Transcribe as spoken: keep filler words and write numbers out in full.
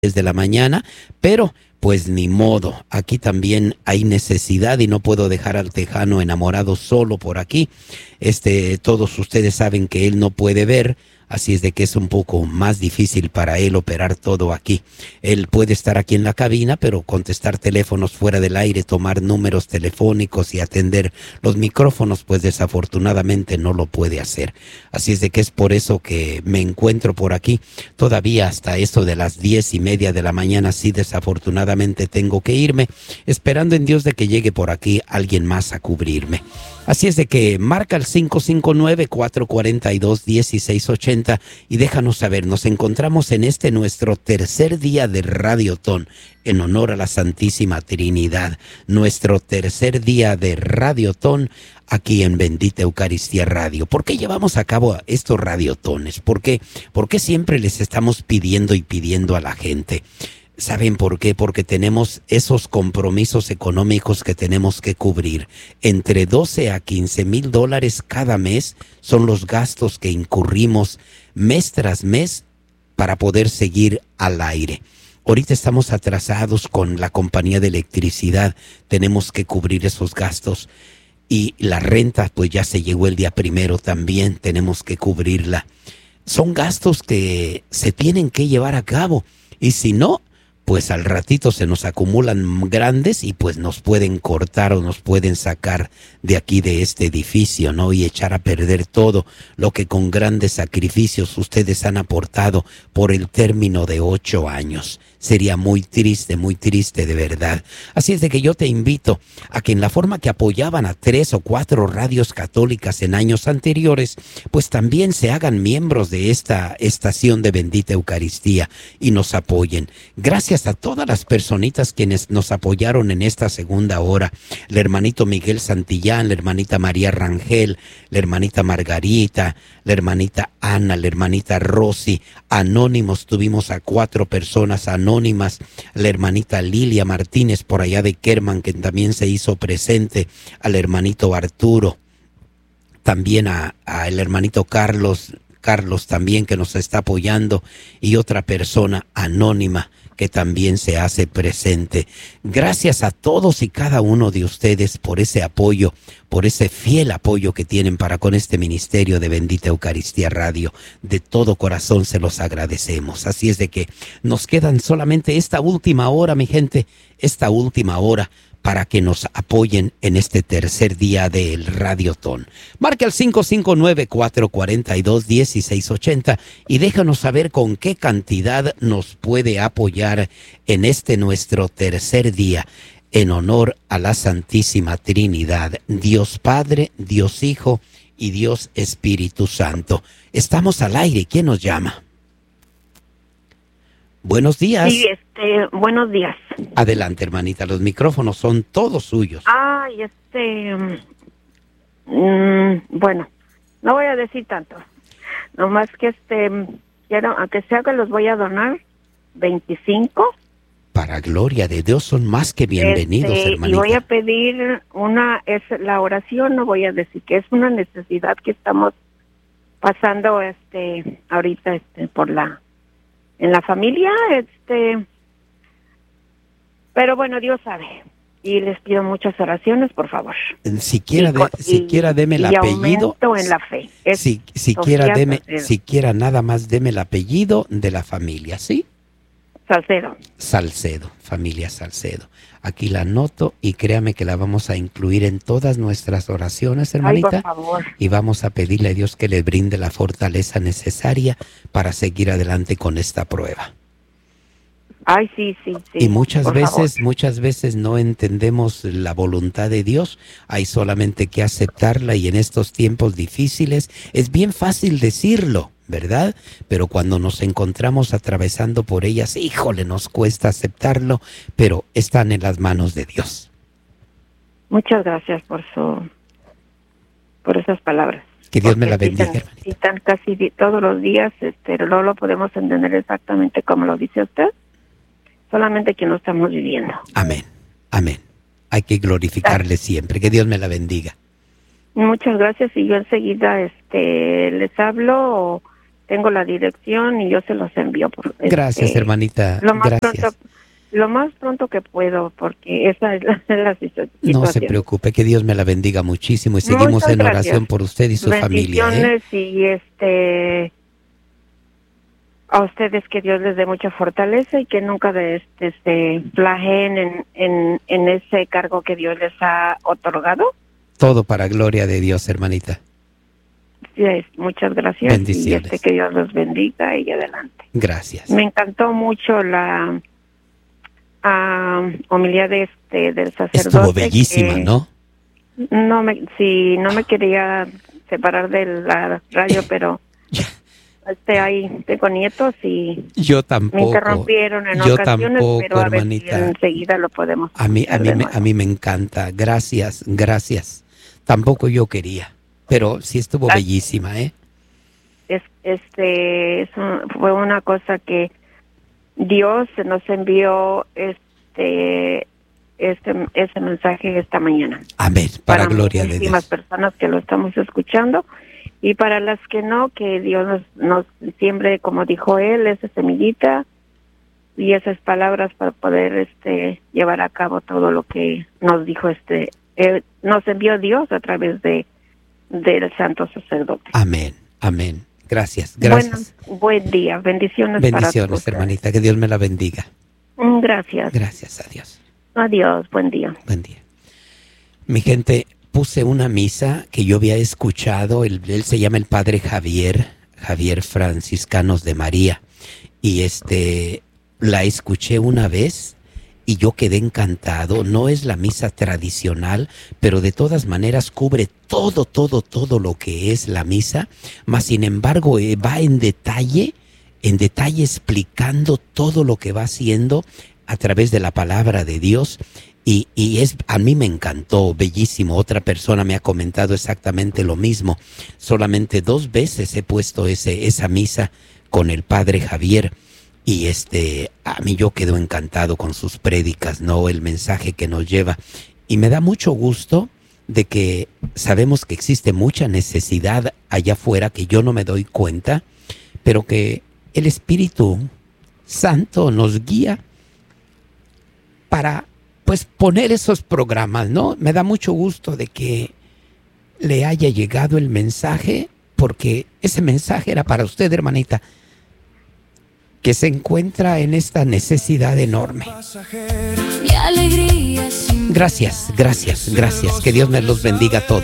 de la mañana, pero pues ni modo, aquí también hay necesidad y no puedo dejar al tejano enamorado solo por aquí. Este, todos ustedes saben que él no puede ver, así es de que es un poco más difícil para él operar todo aquí. Él puede estar aquí en la cabina, pero contestar teléfonos fuera del aire, tomar números telefónicos y atender los micrófonos, pues desafortunadamente no lo puede hacer. Así es de que es por eso que me encuentro por aquí. Todavía hasta esto de las diez y media de la mañana, sí, desafortunadamente tengo que irme, esperando en Dios de que llegue por aquí alguien más a cubrirme. Así es de que marca el cinco cinco nueve, cuatro cuatro dos, uno seis ocho cero y déjanos saber. Nos encontramos en este nuestro tercer día de Radiotón en honor a la Santísima Trinidad. Nuestro tercer día de Radiotón aquí en Bendita Eucaristía Radio. ¿Por qué llevamos a cabo estos radiotones? ¿Por qué? ¿Por qué siempre les estamos pidiendo y pidiendo a la gente? ¿Saben por qué? Porque tenemos esos compromisos económicos que tenemos que cubrir. Entre doce a quince mil dólares cada mes son los gastos que incurrimos mes tras mes para poder seguir al aire. Ahorita estamos atrasados con la compañía de electricidad, tenemos que cubrir esos gastos. Y la renta, pues ya se llegó el día primero también, tenemos que cubrirla. Son gastos que se tienen que llevar a cabo. Y si no, pues al ratito se nos acumulan grandes y pues nos pueden cortar o nos pueden sacar de aquí, de este edificio, ¿no? Y echar a perder todo lo que con grandes sacrificios ustedes han aportado por el término de ocho años. Sería muy triste, muy triste de verdad. Así es de que yo te invito a que en la forma que apoyaban a tres o cuatro radios católicas en años anteriores, pues también se hagan miembros de esta estación de Bendita Eucaristía y nos apoyen. Gracias a todas las personitas quienes nos apoyaron en esta segunda hora. El hermanito Miguel Santillán, la hermanita María Rangel, la hermanita Margarita, la hermanita Ana, la hermanita Rosy. Anónimos, tuvimos a cuatro personas anónimas, la hermanita Lilia Martínez por allá de Kerman, que también se hizo presente, al hermanito Arturo, también a, a el hermanito Carlos, Carlos también que nos está apoyando, y otra persona anónima que también se hace presente. Gracias a todos y cada uno de ustedes por ese apoyo, por ese fiel apoyo que tienen para con este ministerio de Bendita Eucaristía Radio. De todo corazón se los agradecemos. Así es de que nos quedan solamente esta última hora, mi gente, esta última hora para que nos apoyen en este tercer día del Radiotón. Marca el cinco cinco nueve, cuatro cuatro dos, uno seis ocho cero y déjanos saber con qué cantidad nos puede apoyar en este nuestro tercer día en honor a la Santísima Trinidad, Dios Padre, Dios Hijo y Dios Espíritu Santo. Estamos al aire. ¿Quién nos llama? Buenos días. Sí, este, buenos días. Adelante, hermanita, los micrófonos son todos suyos. Ay, este, mmm, bueno, no voy a decir tanto. Nomás que este, quiero, aunque sea que los voy a donar, veinticinco. Para gloria de Dios, son más que bienvenidos, este, hermanita. Y voy a pedir una, es la oración, no voy a decir que es una necesidad que estamos pasando, este, ahorita, este, por la, en la familia, este, pero bueno, Dios sabe, y les pido muchas oraciones, por favor. Siquiera, y, de, y, siquiera deme el y apellido. En la fe. Es si, siquiera deme, Salcedo. siquiera nada más deme el apellido de la familia, ¿sí? Salcedo. Salcedo, familia Salcedo. Aquí la anoto y créame que la vamos a incluir en todas nuestras oraciones, hermanita. Ay, por favor. Y vamos a pedirle a Dios que le brinde la fortaleza necesaria para seguir adelante con esta prueba. Ay, sí, sí, sí. Y muchas por veces, favor. muchas veces no entendemos la voluntad de Dios. Hay solamente que aceptarla y en estos tiempos difíciles es bien fácil decirlo, ¿verdad? Pero cuando nos encontramos atravesando por ellas, híjole, nos cuesta aceptarlo, pero están en las manos de Dios. Muchas gracias por su, por esas palabras. Que Dios me la Porque bendiga, citan, hermanita. citan casi di- todos los días, este, pero no lo podemos entender exactamente como lo dice usted, solamente que no estamos viviendo. Amén, amén. Hay que glorificarle siempre. Que Dios me la bendiga. Muchas gracias y yo enseguida este les hablo o tengo la dirección y yo se los envío. Por, Gracias, este, hermanita. Lo más Gracias. pronto, lo más pronto que puedo, porque esa es la, la situación. No se preocupe, que Dios me la bendiga muchísimo y seguimos Muchas en gracias. oración por usted y su familia. ¿eh? Bendiciones y este a ustedes que Dios les dé mucha fortaleza y que nunca de este se flageen en, en, en ese cargo que Dios les ha otorgado. Todo para gloria de Dios, hermanita. Sí, muchas gracias. Bendiciones. Y este, que Dios los bendiga y adelante. Gracias. Me encantó mucho la uh, homilía de este del sacerdote. Estuvo bellísima, que ¿no? No me, sí, no me quería separar de la radio, pero este ahí tengo nietos y yo tampoco. me interrumpieron en yo ocasiones, tampoco, pero a hermanita. ver si enseguida lo podemos. A mí, a mí, me, a mí me encanta. Gracias, gracias. Tampoco yo quería, pero sí estuvo Ay. bellísima, ¿eh? Es, este, es un- fue una cosa que Dios nos envió este, este, ese mensaje esta mañana. Amén. Para, gloria de muchísimas Dios. personas que lo estamos escuchando y para las que no, que Dios nos, nos siembre, como dijo él, esa semillita y esas palabras para poder este llevar a cabo todo lo que nos dijo este eh, nos envió Dios a través de del santo sacerdote. Amén, amén. Gracias, gracias. Bueno, buen día, bendiciones, Bendiciones, para todos. hermanita. Que Dios me la bendiga. Mm, Gracias. Gracias a Dios. Adiós, buen día. Buen día. Mi gente, puse una misa que yo había escuchado. Él, él se llama el Padre Javier, Javier Franciscanos de María. Y este, la escuché una vez y yo quedé encantado. No es la misa tradicional, pero de todas maneras cubre todo, todo, todo lo que es la misa. Mas, sin embargo, eh, va en detalle, en detalle explicando todo lo que va haciendo a través de la palabra de Dios. Y, y es, a mí me encantó, bellísimo. Otra persona me ha comentado exactamente lo mismo. Solamente dos veces he puesto ese, esa misa con el Padre Javier. Y este, a mí yo quedo encantado con sus prédicas, ¿no? El mensaje que nos lleva. Y me da mucho gusto de que sabemos que existe mucha necesidad allá afuera que yo no me doy cuenta, pero que el Espíritu Santo nos guía para, pues, poner esos programas, ¿no? Me da mucho gusto de que le haya llegado el mensaje, porque ese mensaje era para usted, hermanita, que se encuentra en esta necesidad enorme. Gracias, gracias, gracias. Que Dios me los bendiga a todos.